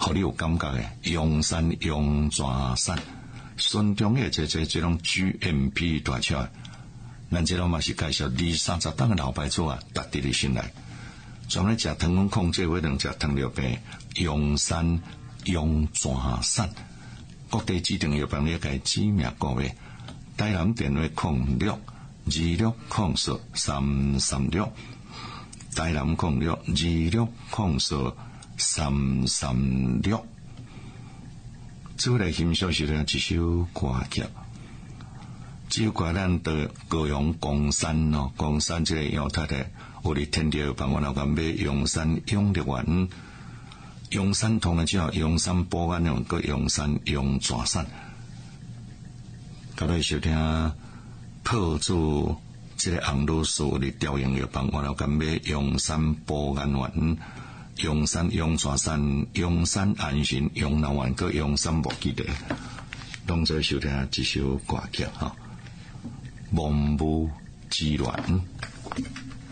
互你有感觉诶，阳山阳泉山，孙中诶这种 GMP 大车，咱这拢嘛是介绍20-30档诶老牌子啊，搭伫你心内。专门食糖分控制为能食糖尿病，阳山阳泉山，各地指定药房你该指名各位。台南电话0626040336，台南0626040336。接来欣赏是一首歌曲，这首歌咱的高雄公山哦，公山这个杨太太有伫天地药房，我老干买阳山永乐园，阳山同了之后，阳山保安用个阳山阳泉山。各位收听破住这个红鲁素的调用药房，我老干买阳山保安园。阳山阳泉山阳山安心阳南湾个阳山无记得，拢在收听一首歌曲哈，梦舞之恋。